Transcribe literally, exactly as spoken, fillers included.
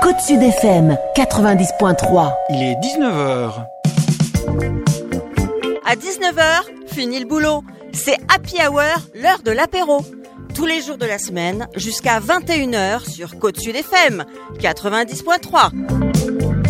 Côte Sud F M quatre-vingt-dix point trois. Il est dix-neuf heures. À dix-neuf heures, fini le boulot. C'est Happy Hour, l'heure de l'apéro. Tous les jours de la semaine, jusqu'à vingt et une heures sur Côte Sud F M quatre-vingt-dix point trois.